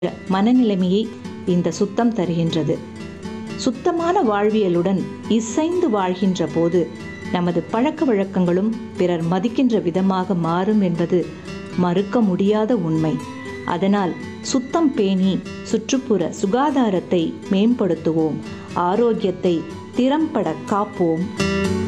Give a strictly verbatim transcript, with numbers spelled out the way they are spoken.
மனநிலைமையை இந்த சுத்தம் தருகின்றது. சுத்தமான வாழ்வியலுடன் இசைந்து வாழ்கின்ற போது நமது பழக்க வழக்கங்களும் பிறர் மதிக்கின்ற விதமாக மாறும் என்பது மறுக்க முடியாத உண்மை. அதனால் சுத்தம் பேணி சுற்றுப்புற சுகாதாரத்தை மேம்படுத்துவோம், ஆரோக்கியத்தை திறம்பட காப்போம்.